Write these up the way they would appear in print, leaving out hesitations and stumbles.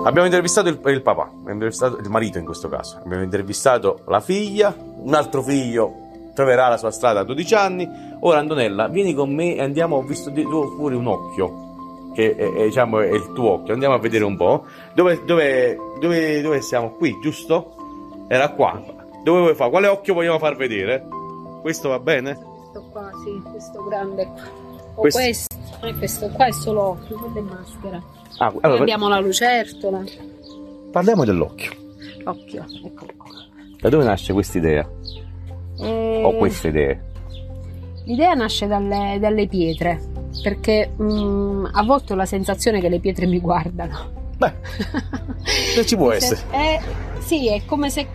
Abbiamo intervistato il papà, abbiamo intervistato il marito in questo caso, abbiamo intervistato la figlia, un altro figlio troverà la sua strada a 12 anni. Ora Antonella, vieni con me e andiamo, ho visto fuori un occhio, che diciamo è il tuo occhio, andiamo a vedere un po'. Dove siamo? Qui, giusto? Era qua. Dove vuoi fare? Quale occhio vogliamo far vedere? Questo va bene? Questo qua, sì, questo grande qua. O questo qua è solo occhio, quello è maschera. Allora, abbiamo la lucertola. Parliamo dell'occhio. L'occhio, eccolo qua. Da dove nasce questa idea? O queste idee? L'idea nasce dalle pietre, perché a volte ho la sensazione che le pietre mi guardano. Beh, se ci può essere. Sì, è come se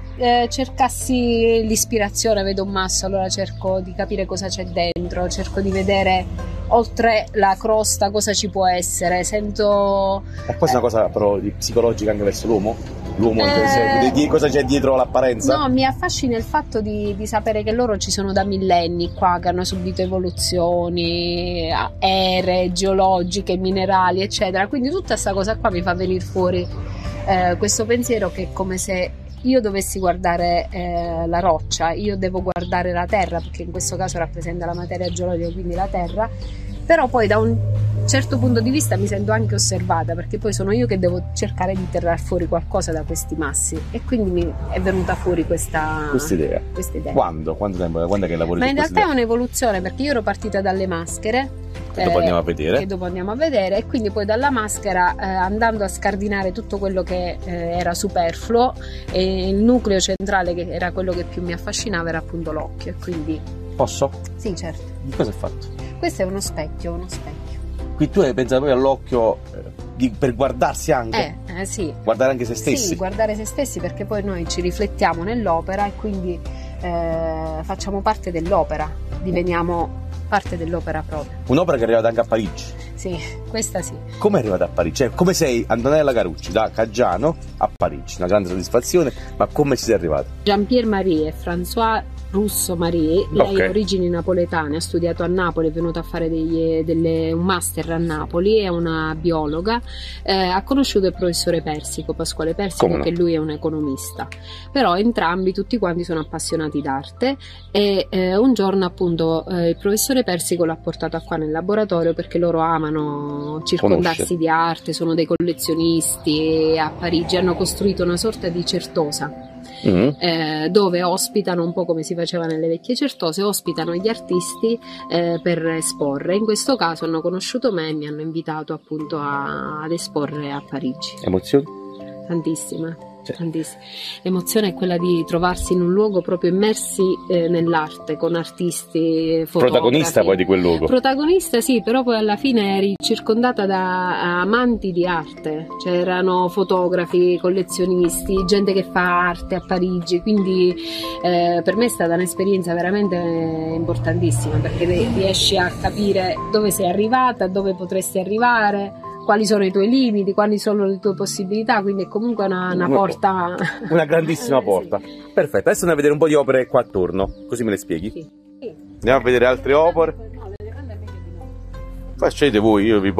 cercassi l'ispirazione, vedo un masso, allora cerco di capire cosa c'è dentro, cerco di vedere oltre la crosta cosa ci può essere, sento... Ma questa è una cosa però psicologica anche verso l'uomo? L'uomo cosa c'è dietro l'apparenza? No, mi affascina il fatto di sapere che loro ci sono da millenni qua, che hanno subito evoluzioni aeree, geologiche, minerali, eccetera, quindi tutta questa cosa qua mi fa venire fuori questo pensiero che è come se io dovessi guardare la roccia, io devo guardare la terra, perché in questo caso rappresenta la materia geologica, quindi la terra, però poi da un certo punto di vista mi sento anche osservata, perché poi sono io che devo cercare di tirare fuori qualcosa da questi massi, e quindi mi è venuta fuori questa idea. Quando è che lavori? Ma in realtà è un'evoluzione, perché io ero partita dalle maschere, che dopo andiamo a vedere, e quindi poi dalla maschera, andando a scardinare tutto quello che era superfluo, e il nucleo centrale, che era quello che più mi affascinava, era appunto l'occhio. E quindi... Posso? Sì, certo. Di cosa è fatto? Questo è uno specchio. Qui tu hai pensato proprio all'occhio per guardarsi anche? Sì. Guardare anche se stessi? Sì, guardare se stessi, perché poi noi ci riflettiamo nell'opera e quindi facciamo parte dell'opera, diveniamo parte dell'opera proprio. Un'opera che è arrivata anche a Parigi? Sì, questa sì. Come è arrivata a Parigi? Cioè, come sei Antonella Carucci da Caggiano a Parigi? Una grande soddisfazione, ma come ci sei arrivata? Jean-Pierre Marie e François Russo Marie, lei ha origini napoletane, ha studiato a Napoli, è venuta a fare un master a Napoli, è una biologa, ha conosciuto il professore Persico, Pasquale Persico, che lui è un economista, però entrambi, tutti quanti, sono appassionati d'arte, e un giorno appunto il professore Persico l'ha portata qua nel laboratorio, perché loro amano circondarsi di arte, sono dei collezionisti. A Parigi hanno costruito una sorta di certosa, dove ospitano, un po' come si faceva nelle vecchie certose, ospitano gli artisti per esporre. In questo caso hanno conosciuto me e mi hanno invitato appunto ad esporre a Parigi. Emozioni? Tantissima. L'emozione è quella di trovarsi in un luogo proprio immersi nell'arte, con artisti, fotografi. Protagonista poi di quel luogo. Protagonista sì, però poi alla fine eri circondata da amanti di arte, c'erano fotografi, collezionisti, gente che fa arte a Parigi, quindi per me è stata un'esperienza veramente importantissima, perché riesci a capire dove sei arrivata, dove potresti arrivare, quali sono i tuoi limiti, quali sono le tue possibilità, quindi è comunque una porta... Una grandissima porta. Sì. Perfetto, adesso andiamo a vedere un po' di opere qua attorno, così me le spieghi? Sì. Andiamo a vedere altre opere. No, le grandi è meglio di no. Facete voi, io vi